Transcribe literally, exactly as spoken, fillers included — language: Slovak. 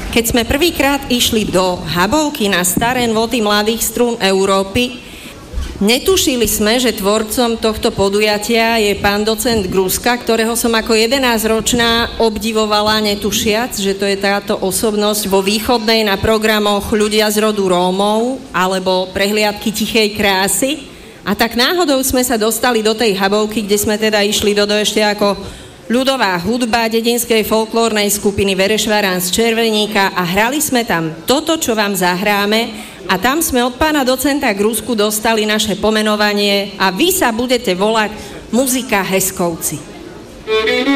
Keď sme prvýkrát išli do Habovky na staré noty mladých strún Európy, netušili sme, že tvorcom tohto podujatia je pán docent Gruska, ktorého som ako jedenásťročná obdivovala, netušiac, že to je táto osobnosť vo východnej na programoch Ľudia z rodu Rómov alebo Prehliadky tichej krásy. A tak náhodou sme sa dostali do tej Habovky, kde sme teda išli do, do ešte ako ľudová hudba dedinskej folklórnej skupiny Verešvarán z Červeníka a hrali sme tam toto, čo vám zahráme, a tam sme od pána docenta Grusku dostali naše pomenovanie a vy sa budete volať Muzika Heskovci.